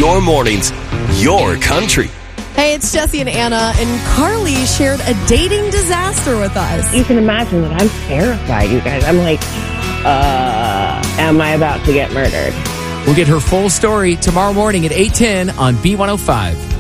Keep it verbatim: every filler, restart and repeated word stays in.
your mornings, your country. Hey, it's Jesse and Anna, and Carly shared a dating disaster with us. You can imagine that I'm terrified, you guys. I'm like, uh, am I about to get murdered? We'll get her full story tomorrow morning at eight ten on B one oh five.